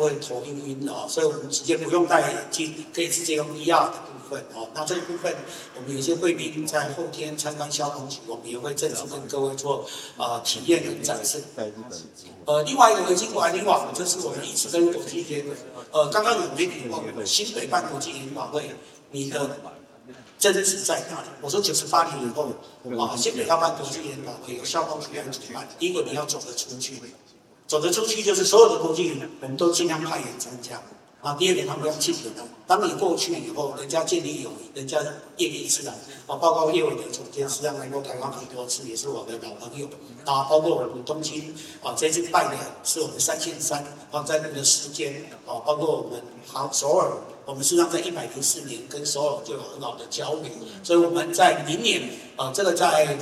会头晕哦，所以我们直接不用戴眼镜，可以直接用 VR 的部分哦。那这个部分，我们有些贵宾在后天参观消防局，我们也会正式跟各位做体验跟展示。另外一个危机管理网，这是我们一直跟国际接轨。刚刚有媒体问新北办国际研讨会，你的真实在哪里？我说98年以后新北要办国际研讨会，有消防局来主办。第一个你要走得出去，走得出去就是所有的国际人，我们都尽量派人参加。第二点，他们要记得，当你过去以后，人家建立友谊，人家业力自然包括业委的总监实际上来过台湾很多次，也是我的老朋友。包括我们东京这次拜的是我们3线3在那个时间包括我们首尔。我们实际上在104年跟首尔就有很好的交流，所以我们在明年这个在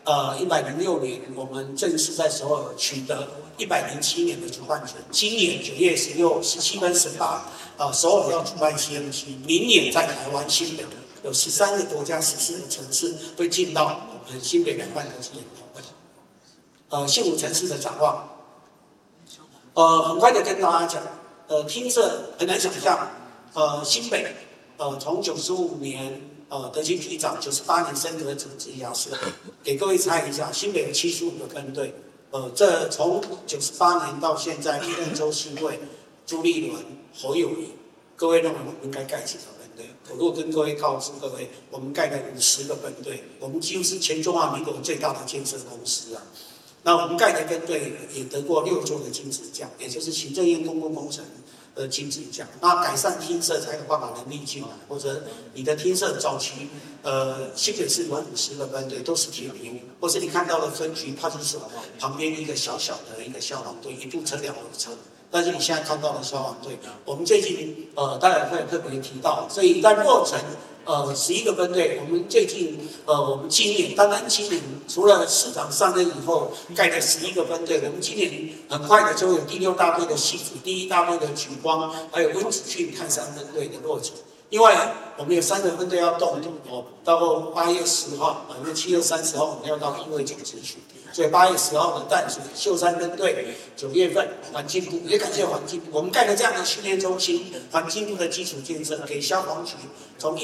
106年我们正式在首尔取得107年的主办权。今年9月16、17跟18首尔要主办 CMC， 明年在台湾新北有13个国家14个城市会进到我们新北来办国际研讨会。新武城市的展望，很快的跟大家讲，听着很难想象。新北，从95年德清局长，98年升格主治医疗师，给各位猜一下，新北有75个分队，这从98年到现在，历任周新贵、朱立伦、侯友宜，各位认为我们应该盖几个分队？我如果跟各位告知各位，我们盖了50个分队，我们几乎是全中华民国最大的建设公司啊。那我们盖的分队也得过6座的金质奖，也就是行政院公共工程。金质奖，那改善听色才有办法能力进来，或者你的听色早期，新北市有50个分队都是铁皮屋，或是你看到的分局派出所旁边一个小小的一个消防队，一部车2路车，但是你现在看到的消防队，我们最近当然会特别提到，所以在落成。11个分队，我们最近我们今年，当然今年除了市长上任以后盖的11个分队，我们今年很快的就有第6大队的西组、第1大队的莒光，还有温子俊泰山分队的落成。另外，我们有3个分队要动到8月10号，因为7月30号我们要到因为警执行，所以8月10号的淡水秀山分队，9月份环境部也感谢环境部，我们盖了这样的训练中心，环境部的基础建设给消防局从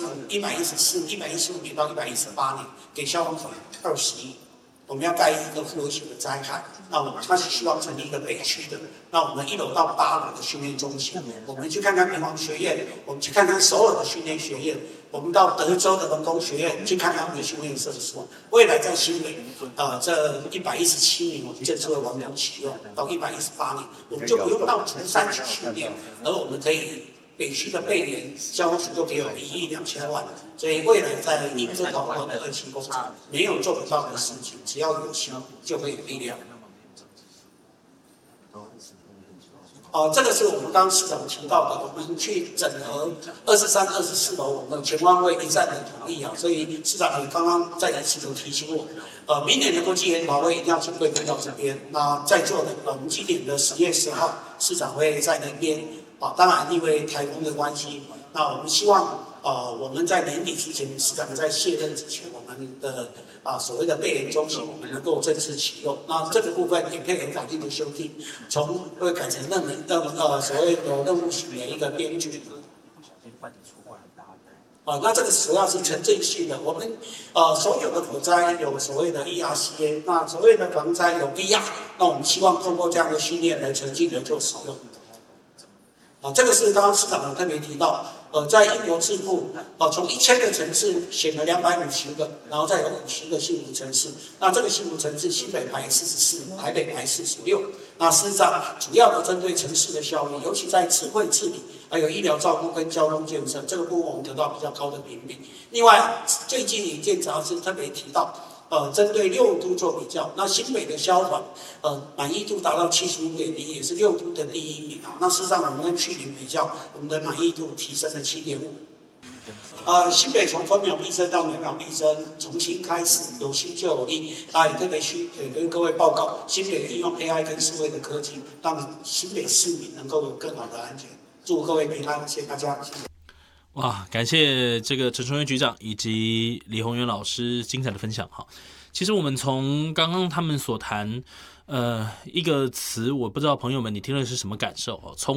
115、114、115年到118年给消防局20亿。我们要盖一个复合型的灾害，那我们它是希望成立一个北区的，那我们1楼到8楼的训练中心，我们去看看民航学院，我们去看看首尔的训练学院，我们到德州的文工学院去看看他们的训练设施。未来在新北，这117年我们正式会完工启用，到118年我们就不用到竹山去训练，而我们可以。北区的备联消防局都给我们1亿2千万，所以未来在应征讨论的2期工程，没有做不到的事情，只要有心就会有力量。这个是我们刚刚市长提到的，我们去整合23、24楼，我们全方位一站的同意所以市长也刚刚在此有提醒我，明年的国际研讨会一定要请贵宾到这边。那在座的我们今年的10月10号，市长会在那边。当然，因为台风的关系，那我们希望我们在年底之前，市长在卸任之前，我们的所谓的备联中心，我们能够正式启用。那这个部分也配合法定的修订，会改成所谓的任务型的一个编剧。那这个主要是城镇性的，我们所有的火灾有所谓的 ERCA， 那所谓的防灾有 VR， 那我们希望通过这样的训练来沉浸的做使用。这个是刚刚市长特别提到，在英国智库，从1000个城市选了250个，然后再有50个幸福城市。那这个幸福城市，新北排44，台北排46。那事实上，主要的针对城市的效益，尤其在智慧治理，还有医疗照顾跟交通建设这个部分，我们得到比较高的评比。另外，最近一件杂志特别提到。针对6都做比较，那新北的消防，满意度达到75.0，也是6都的第1名。那事实上，我们跟去年比较，我们的满意度提升了7.5。新北从分秒必争到每秒必争，重新开始，有心就有力。也特别跟各位报告，新北利用 AI 跟数位的科技，让新北市民能够有更好的安全。祝各位平安，谢谢大家。谢谢。 哇，感谢这个陈崇元局长以及李宏源老师精彩的分享哈。其实我们从刚刚他们所谈，一个词，我不知道朋友们你听了是什么感受哦？